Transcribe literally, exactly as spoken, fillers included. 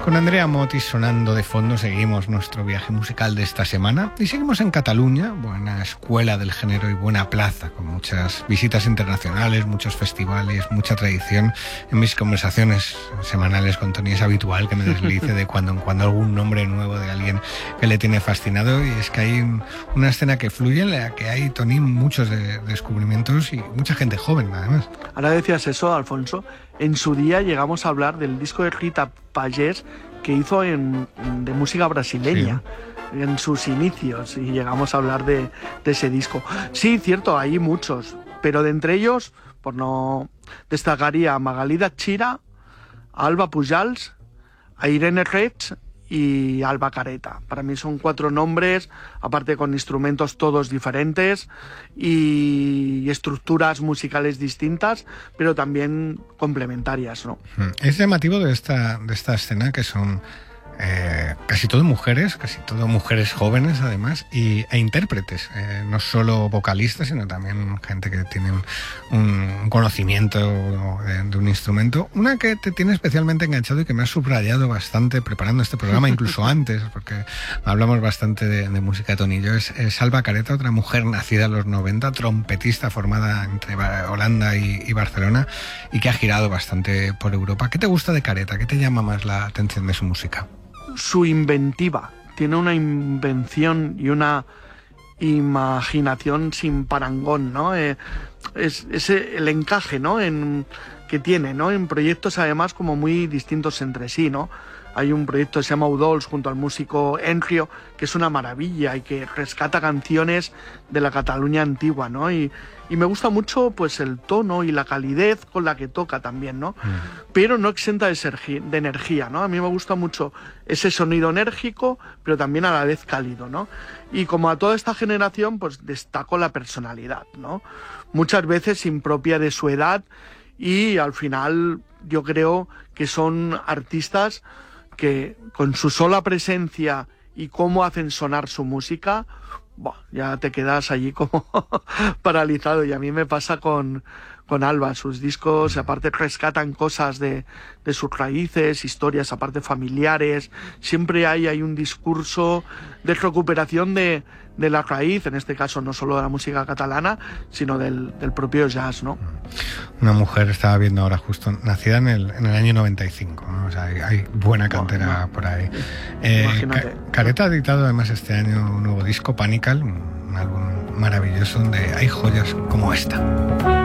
Con Andrea Motis sonando de fondo seguimos nuestro viaje musical de esta semana y seguimos en Cataluña, buena escuela del género y buena plaza, con muchas visitas internacionales, muchos festivales, mucha tradición. En mis conversaciones semanales con Toni es habitual que me deslice de cuando en cuando algún nombre nuevo de alguien que le tiene fascinado, y es que hay una escena que fluye en la que hay, Toni, muchos de descubrimientos y mucha gente joven además. Ahora decías eso, Alfonso. En su día llegamos a hablar del disco de Rita Pagés que hizo en, de música brasileña, sí, en sus inicios, y llegamos a hablar de, de ese disco. Sí, cierto, hay muchos, pero de entre ellos, por no destacaría a Magalida Chira, a Alba Pujals, a Irene Reig y Alba Careta. Para mí son cuatro nombres, aparte con instrumentos todos diferentes y estructuras musicales distintas, pero también complementarias, ¿no? Es llamativo de esta, de esta escena que son eh, casi todo mujeres, casi todo mujeres jóvenes además, y, e intérpretes, eh, no solo vocalistas, sino también gente que tiene un, un conocimiento de, de un instrumento. Una que te tiene especialmente enganchado y que me ha subrayado bastante preparando este programa, incluso antes, porque hablamos bastante de, de música, Toni y yo, es, es Alba Careta, otra mujer nacida en los noventa, trompetista formada entre Holanda y, y Barcelona, y que ha girado bastante por Europa. ¿Qué te gusta de Careta? ¿Qué te llama más la atención de su música? Su inventiva. Tiene una invención y una imaginación sin parangón, ¿no? Eh, es, es el encaje, ¿no? En, que tiene, ¿no? En proyectos además como muy distintos entre sí, ¿no? Hay un proyecto que se llama Udols junto al músico Enrio, que es una maravilla y que rescata canciones de la Cataluña antigua, ¿no? Y, y me gusta mucho pues el tono y la calidez con la que toca también, ¿no? Mm. Pero no exenta de, sergi, de energía, ¿no? A mí me gusta mucho ese sonido enérgico, pero también a la vez cálido, ¿no? Y como a toda esta generación, pues destaco la personalidad, ¿no? Muchas veces impropia de su edad, y al final yo creo que son artistas que con su sola presencia y cómo hacen sonar su música, bah, ya te quedas allí como paralizado. Y a mí me pasa con, con Alba. Sus discos aparte rescatan cosas de, de sus raíces, historias aparte familiares. Siempre hay, hay un discurso de recuperación de, de la raíz, en este caso no solo de la música catalana, sino del, del propio jazz, ¿no? Una mujer, estaba viendo ahora justo, nacida en el, en el año noventa y cinco, ¿no? O sea, hay, hay buena cantera no, no. por ahí. Eh, Imagínate. Ca- Careta ha editado además este año un nuevo disco, Panical, un, un álbum maravilloso donde hay joyas como esta.